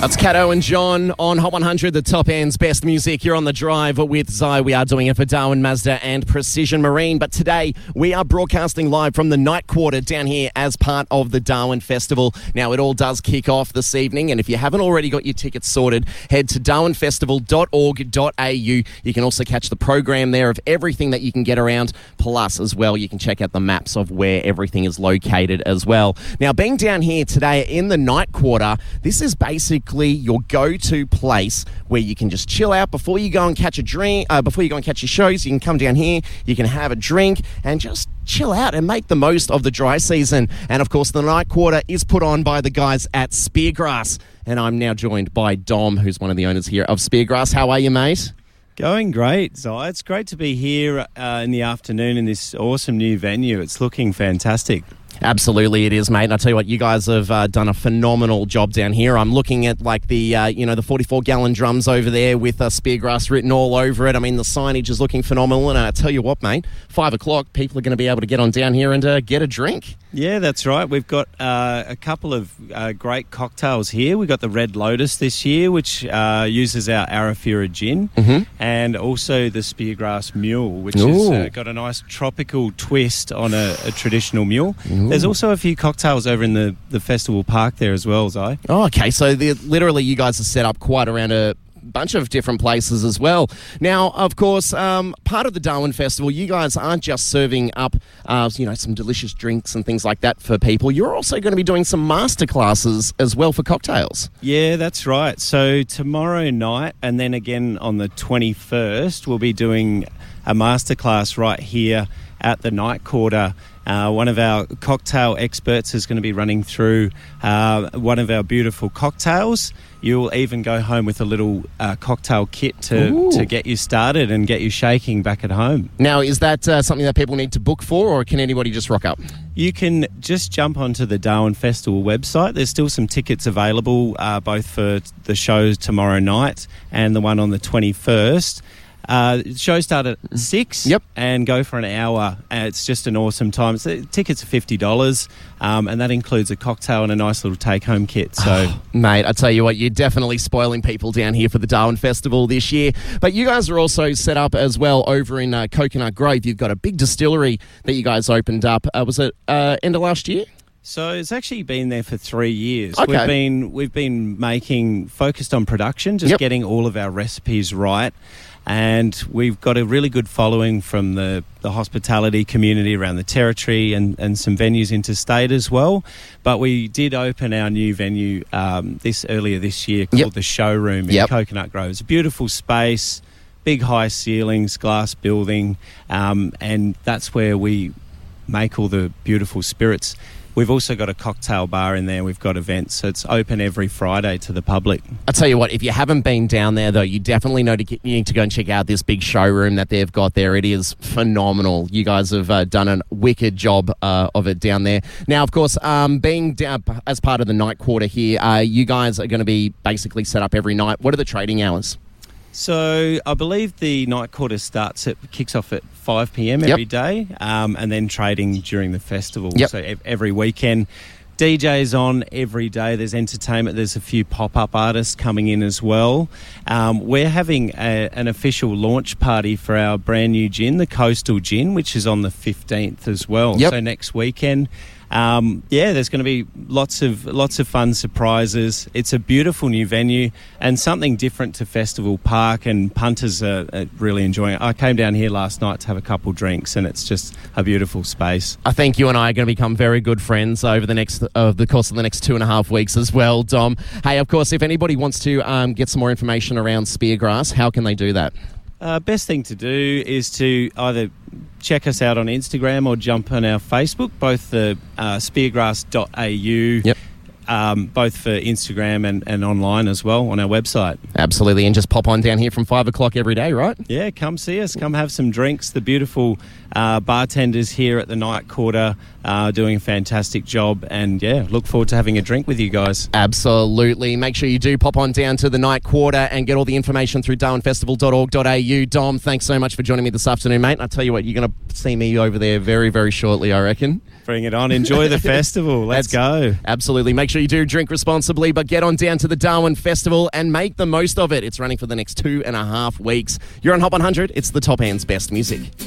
That's Kato and John on Hot 100, the top end's best music. You're on the drive with Zai. We are doing it for Darwin Mazda and Precision Marine. But today we are broadcasting live from the Night Quarter down here as part of the Darwin Festival. Now, it all does kick off this evening. And if you haven't already got your tickets sorted, head to darwinfestival.org.au. You can also catch the program there of everything that you can get around. Plus, as well, you can check out the maps of where everything is located as well. Now, being down here today in the Night Quarter, this is basically your go-to place where you can just chill out before you go and catch a drink, before you go and catch your shows. You can come down here, you can have a drink and just chill out and make the most of the dry season. And of course, the Night Quarter is put on by the guys at Speargrass. And I'm now joined by Dom, who's one of the owners here of Speargrass. How are you, mate? Going great, Zai. It's great to be here in the afternoon in this awesome new venue. It's looking fantastic. Absolutely, it is, mate. And I tell you what, you guys have done a phenomenal job down here. I'm looking at like the 44-gallon drums over there with Speargrass written all over it. I mean, the signage is looking phenomenal. And I tell you what, mate, 5 o'clock, people are going to be able to get on down here and get a drink. Yeah, that's right. We've got a couple of great cocktails here. We've got the Red Lotus this year, which uses our Arafura gin, and also the Speargrass Mule, which has got a nice tropical twist on a traditional mule. There's also a few cocktails over in the festival park there as well, Zai. Oh, okay. So literally you guys are set up quite around a bunch of different places as well. Now, of course, part of the Darwin Festival, you guys aren't just serving up, some delicious drinks and things like that for people. You're also going to be doing some masterclasses as well for cocktails. Yeah, that's right. So tomorrow night and then again on the 21st, we'll be doing a masterclass right here at the Night Quarter. One of our cocktail experts is going to be running through one of our beautiful cocktails. You'll even go home with a little cocktail kit to get you started and get you shaking back at home. Now, is that something that people need to book for, or can anybody just rock up? You can just jump onto the Darwin Festival website. There's still some tickets available, both for the show tomorrow night and the one on the 21st. Show start at 6 and go for an hour. It's just an awesome time. So tickets are $50, and that includes a cocktail and a nice little take-home kit. So, mate, I tell you what, you're definitely spoiling people down here for the Darwin Festival this year. But you guys are also set up as well over in Coconut Grove. You've got a big distillery that you guys opened up. Was it end of last year? So it's actually been there for 3 years. Okay. We've been focused on production, just getting all of our recipes right. And we've got a really good following from the hospitality community around the territory and some venues interstate as well. But we did open our new venue earlier this year called The Showroom in Coconut Grove. It's a beautiful space, big high ceilings, glass building, and that's where we make all the beautiful spirits. We've also got a cocktail bar in there. We've got events, so it's open every Friday to the public. I tell you what, if you haven't been down there, though, you definitely you need to go and check out this big showroom that they've got there. It is phenomenal. You guys have done a wicked job of it down there. Now, of course, being down as part of the Night Quarter here, you guys are going to be basically set up every night. What are the trading hours? So I believe the Night Quarter kicks off at 5 p.m. every day, and then trading during the festival. So every weekend. DJs on every day. There's entertainment. There's a few pop-up artists coming in as well. We're having an official launch party for our brand new gin, the Coastal Gin, which is on the 15th as well. So next weekend. There's going to be lots of fun surprises. It's a beautiful new venue and something different to Festival Park, and punters are really enjoying it. I came down here last night to have a couple drinks, and it's just a beautiful space. I think you and I are going to become very good friends over the course of the next 2.5 weeks as well, Dom. Hey, of course, if anybody wants to get some more information around Speargrass, how can they do that? Best thing to do is to either check us out on Instagram or jump on our Facebook, both the speargrass.au, both for Instagram and online as well on our website. Absolutely, and just pop on down here from 5 o'clock every day, right? Yeah, come see us, come have some drinks. The beautiful bartenders here at the Night Quarter doing a fantastic job, and look forward to having a drink with you guys. Absolutely. Make sure you do pop on down to the Night Quarter and get all the information through darwinfestival.org.au. Dom, thanks so much for joining me this afternoon, mate. I tell you what, you're going to see me over there very, very shortly, I reckon. Bring it on. Enjoy the festival. Let's go. Absolutely. Make sure you do drink responsibly, but get on down to the Darwin Festival and make the most of it. It's running for the next 2.5 weeks. You're on Hot 100. It's the Top End's best music.